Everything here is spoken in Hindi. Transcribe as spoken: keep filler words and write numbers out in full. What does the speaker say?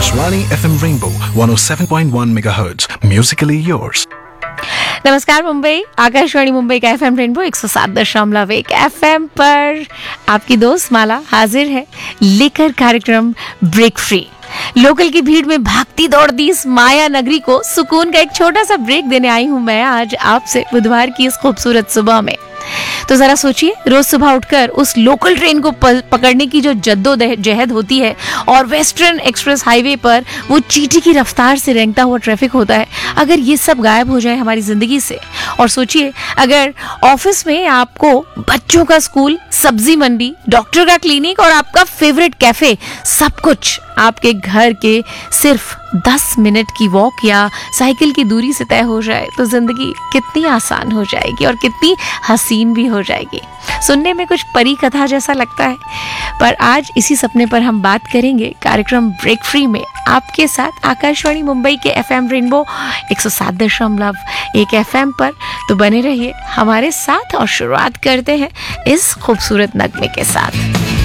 Akashvani F M Rainbow one oh seven point one megahertz. Musically yours. नमस्कार मुंबई, आकाशवाणी मुंबई का एफएम रेनबो एक सौ सात दशमलव एक एफएम पर आपकी दोस्त माला हाजिर है लेकर कार्यक्रम ब्रेक फ्री। लोकल की भीड़ में भागती दौड़ती इस माया नगरी को सुकून का एक छोटा सा ब्रेक देने आई हूं मैं आज आपसे बुधवार की इस खूबसूरत सुबह में। तो जरा सोचिए, रोज सुबह उठकर उस लोकल ट्रेन को पकड़ने की जो जद्दोजहद होती है और वेस्टर्न एक्सप्रेस हाईवे पर वो चींटी की रफ्तार से रेंगता हुआ ट्रैफिक होता है, अगर ये सब गायब हो जाए हमारी जिंदगी से। और सोचिए, अगर ऑफिस में आपको बच्चों का स्कूल, सब्जी मंडी, डॉक्टर का क्लिनिक और आपका फेवरेट कैफे सब कुछ आपके घर के सिर्फ दस मिनट की वॉक या साइकिल की दूरी से तय हो जाए, तो जिंदगी कितनी आसान हो जाएगी और कितनी हसीन भी हो जाएगी। सुनने में कुछ परी कथा जैसा लगता है, पर आज इसी सपने पर हम बात करेंगे कार्यक्रम ब्रेक फ्री में आपके साथ आकाशवाणी मुंबई के एफएम रेनबो एक सौ सात दशमलव एक एफएम पर। तो बने रहिए हमारे साथ और शुरुआत करते हैं इस खूबसूरत नगमे के साथ।